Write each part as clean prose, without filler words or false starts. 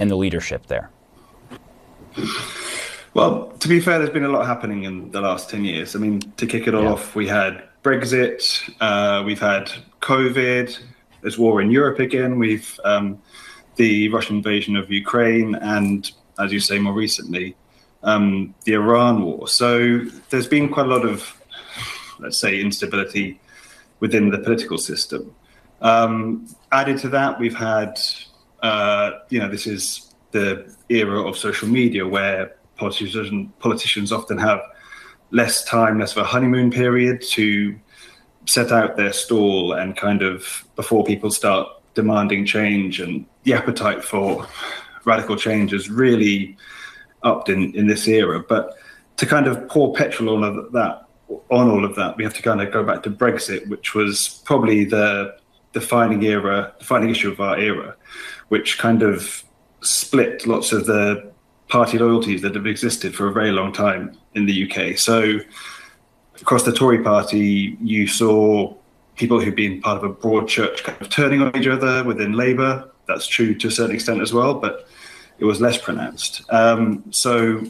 in the leadership there? Well, to be fair, there's been a lot happening in the last 10 years. I mean, to kick it all off, we had Brexit, we've had COVID, there's war in Europe again, we've the Russian invasion of Ukraine, and as you say, more recently, the Iran war. So there's been quite a lot of, let's say, instability within the political system. Added to that, we've had, this is the era of social media where politicians often have less time, less of a honeymoon period to set out their stall and kind of before people start demanding change, and the appetite for radical change has really upped in this era. But to kind of pour petrol on all of that, we have to kind of go back to Brexit, which was probably the defining issue of our era, which kind of split lots of the party loyalties that have existed for a very long time in the UK. So across the Tory party, you saw people who've been part of a broad church kind of turning on each other. Within Labour, that's true to a certain extent as well, but it was less pronounced. So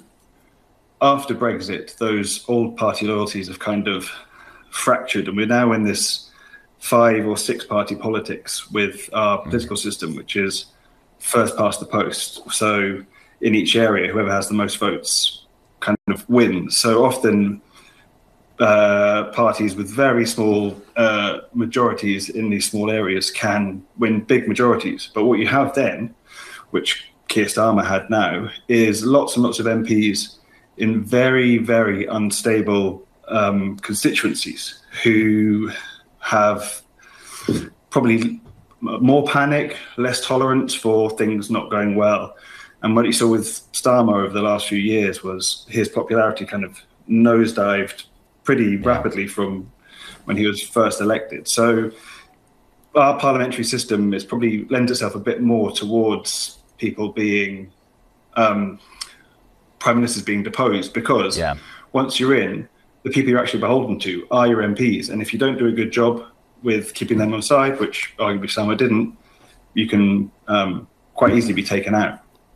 after Brexit, those old party loyalties have kind of fractured, and we're now in this 5 or 6 party politics with our political system, which is first past the post. So in each area, whoever has the most votes kind of wins. So often parties with very small majorities in these small areas can win big majorities. But what you have then, which Keir Starmer had now, is lots and lots of MPs in very, very unstable constituencies who have probably more panic, less tolerance for things not going well. And what you saw with Starmer over the last few years was his popularity kind of nosedived pretty rapidly from when he was first elected. So our parliamentary system is probably lends itself a bit more towards people being prime ministers being deposed, because once you're in, the people you're actually beholden to are your MPs. And if you don't do a good job with keeping them on side, which arguably Starmer didn't, you can quite easily be taken out.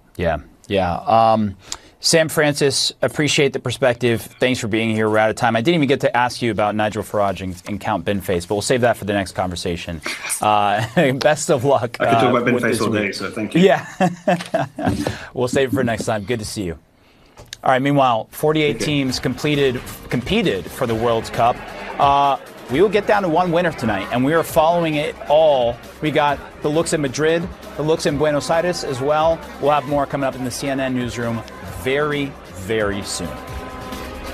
Sam Francis, appreciate the perspective. Thanks for being here. We're out of time. I didn't even get to ask you about Nigel Farage and Count Binface, but we'll save that for the next conversation. Best of luck. I could talk about Binface all day, so thank you. Yeah. We'll save it for next time. Good to see you. All right, meanwhile, 48 teams competed for the World Cup. We will get down to one winner tonight, and we are following it all. We got the looks in Madrid, the looks in Buenos Aires as well. We'll have more coming up in the CNN newsroom very, very soon.